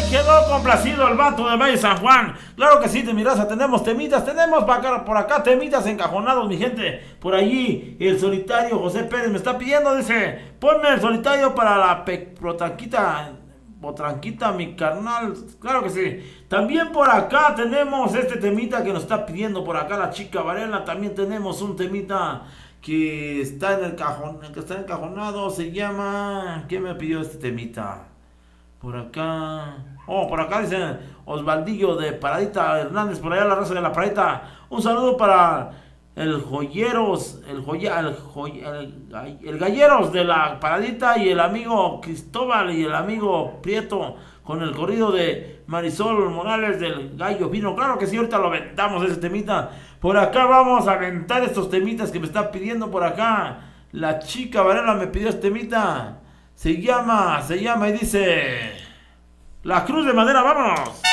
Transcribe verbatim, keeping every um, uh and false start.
quedó complacido el vato de Valle San Juan. Claro que sí, de mi raza, tenemos temitas, tenemos por acá, por acá temitas encajonados, mi gente. Por allí, el solitario José Pérez me está pidiendo, dice, ponme el solitario para la potranquita, potranquita, mi carnal. Claro que sí. También por acá tenemos este temita que nos está pidiendo por acá la chica Varela. También tenemos un temita que está en el cajón, que está encajonado, se llama, ¿quién me pidió este temita? Por acá. Oh, por acá dice Osvaldillo de Paradita Hernández, por allá la raza de la Paradita. Un saludo para el joyeros, el joya, el, joya, el, el galleros de la Paradita y el amigo Cristóbal y el amigo Prieto con el corrido de Marisol Morales del Gallo Fino. Claro que sí, ahorita lo aventamos ese temita. Por acá vamos a aventar estos temitas que me está pidiendo por acá. La chica Varela me pidió este temita. Se llama, se llama y dice... La Cruz de Madera, vámonos.